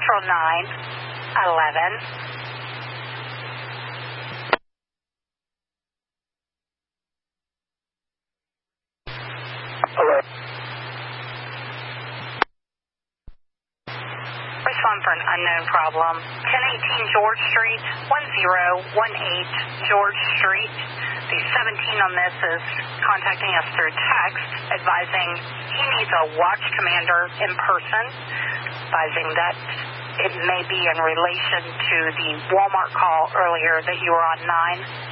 Central 911. Hello. Respond for an unknown problem. 1018 George Street, 1018 George Street. The 17 on this is contacting us through text, advising he needs a watch commander in person, advising that it may be in relation to the Walmart call earlier that you were on 9.